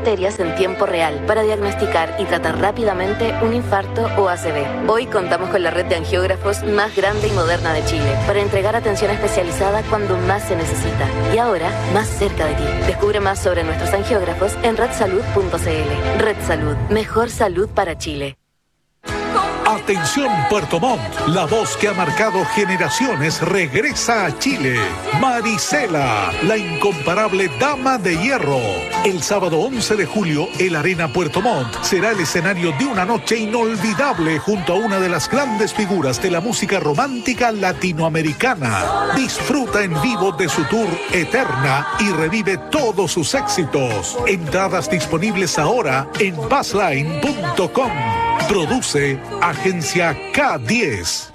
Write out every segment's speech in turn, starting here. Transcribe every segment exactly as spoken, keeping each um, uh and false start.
arterias en tiempo real para diagnosticar y tratar rápidamente un infarto o A C V. Hoy contamos con la red de angiógrafos más grande y moderna de Chile para entregar atención especializada cuando más se necesita. Y ahora, más cerca de ti. Descubre más sobre nuestros angiógrafos en red salud punto c l. Red Salud. Mejor salud para Chile. Atención Puerto Montt, la voz que ha marcado generaciones regresa a Chile. Marisela, la incomparable dama de hierro. El sábado once de julio, el Arena Puerto Montt será el escenario de una noche inolvidable junto a una de las grandes figuras de la música romántica latinoamericana. Disfruta en vivo de su tour Eterna y revive todos sus éxitos. Entradas disponibles ahora en bassline punto com. Produce Agencia K diez.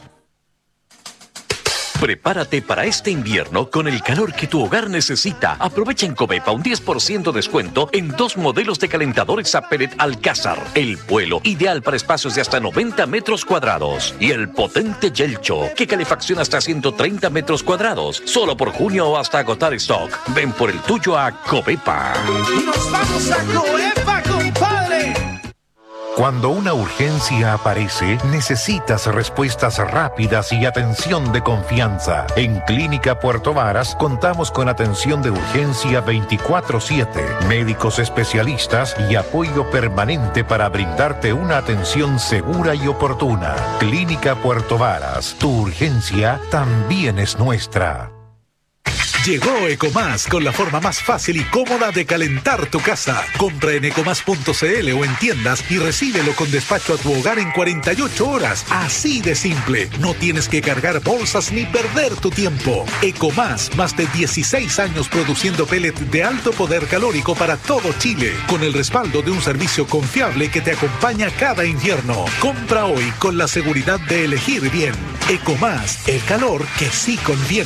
Prepárate para este invierno con el calor que tu hogar necesita. Aprovecha en Covepa un diez por ciento descuento en dos modelos de calentadores a pellet Alcázar. El Puelo, ideal para espacios de hasta noventa metros cuadrados. Y el potente Yelcho, que calefacciona hasta ciento treinta metros cuadrados. Solo por junio o hasta agotar stock. Ven por el tuyo a Covepa. ¡Nos vamos a Covepa, compadre! Cuando una urgencia aparece, necesitas respuestas rápidas y atención de confianza. En Clínica Puerto Varas contamos con atención de urgencia veinticuatro siete, médicos especialistas y apoyo permanente para brindarte una atención segura y oportuna. Clínica Puerto Varas, tu urgencia también es nuestra. Llegó Ecomás con la forma más fácil y cómoda de calentar tu casa. Compra en ecomás punto c l o en tiendas y recíbelo con despacho a tu hogar en cuarenta y ocho horas. Así de simple. No tienes que cargar bolsas ni perder tu tiempo. Ecomás, más de dieciséis años produciendo pellet de alto poder calórico para todo Chile, con el respaldo de un servicio confiable que te acompaña cada invierno. Compra hoy con la seguridad de elegir bien. Ecomás, el calor que sí conviene.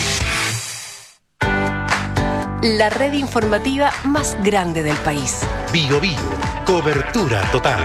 La red informativa más grande del país. Bio Bio, cobertura total.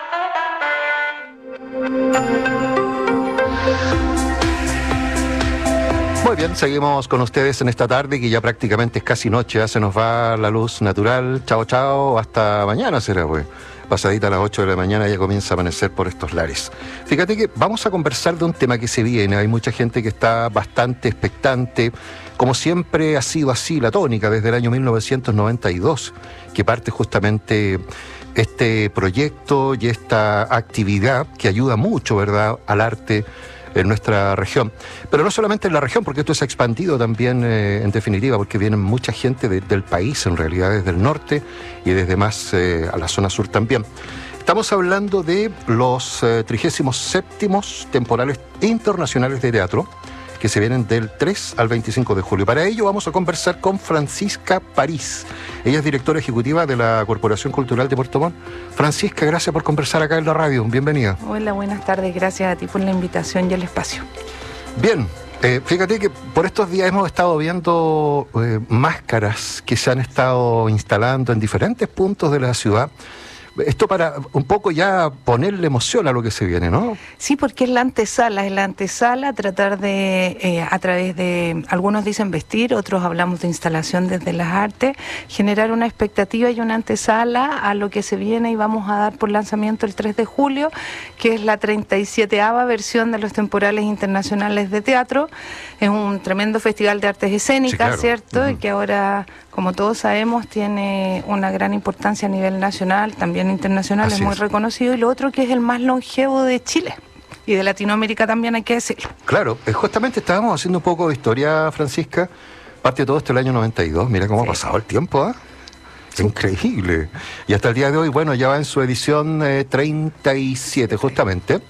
Muy bien, seguimos con ustedes en esta tarde que ya prácticamente es casi noche, ya se nos va la luz natural. Chao, chao, hasta mañana será, pues. Pasadita a las ocho de la mañana ya comienza a amanecer por estos lares. Fíjate que vamos a conversar de un tema que se viene. Hay mucha gente que está bastante expectante. Como siempre ha sido así la tónica desde el año mil novecientos noventa y dos, que parte justamente este proyecto y esta actividad que ayuda mucho, ¿verdad?, al arte en nuestra región. Pero no solamente en la región, porque esto se ha expandido también eh, en definitiva, porque vienen mucha gente de, del país, en realidad desde el norte y desde más eh, a la zona sur también. Estamos hablando de los eh, trigésimos séptimos temporales internacionales de teatro, que se vienen del tres al veinticinco de julio. Para ello vamos a conversar con Francisca París. Ella es directora ejecutiva de la Corporación Cultural de Puerto Montt. Francisca, gracias por conversar acá en la radio. Bienvenida. Hola, buenas tardes. Gracias a ti por la invitación y el espacio. Bien, eh, fíjate que por estos días hemos estado viendo eh, máscaras que se han estado instalando en diferentes puntos de la ciudad. Esto para un poco ya ponerle emoción a lo que se viene, ¿no? Sí, porque es la antesala, es la antesala, tratar de, eh, a través de, algunos dicen vestir, otros hablamos de instalación desde las artes, generar una expectativa y una antesala a lo que se viene y vamos a dar por lanzamiento el tres de julio, que es la treinta y sieteava versión de los temporales internacionales de teatro. Es un tremendo festival de artes escénicas, sí, claro. ¿Cierto? Uh-huh. Y que ahora, como todos sabemos, tiene una gran importancia a nivel nacional, también internacional, Así es muy es. reconocido, y lo otro que es el más longevo de Chile y de Latinoamérica también, hay que decirlo. Claro, justamente estábamos haciendo un poco de historia, Francisca, parte de todo esto el año noventa y dos, mira cómo sí. ha pasado el tiempo, ¿ah? ¿eh? Increíble. Y hasta el día de hoy, bueno, ya va en su edición eh, treinta y siete justamente.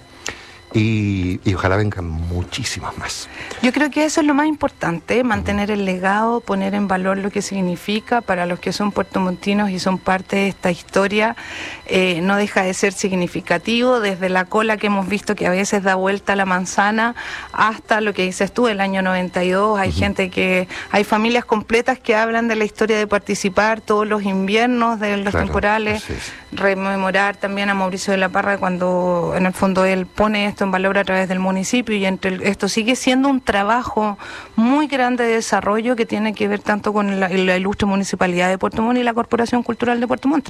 Y, y ojalá vengan muchísimas más. Yo creo que eso es lo más importante, mantener el legado, poner en valor lo que significa para los que son puertomontinos y son parte de esta historia. Eh, no deja de ser significativo, desde la cola que hemos visto que a veces da vuelta a la manzana hasta lo que dices tú, el año noventa y dos. Hay uh-huh. gente que, hay familias completas que hablan de la historia de participar todos los inviernos de los claro, temporales, rememorar también a Mauricio de la Parra cuando en el fondo él pone esto en valor a través del municipio, y entre el, esto sigue siendo un trabajo muy grande de desarrollo que tiene que ver tanto con la, la ilustre Municipalidad de Puerto Montt y la Corporación Cultural de Puerto Montt.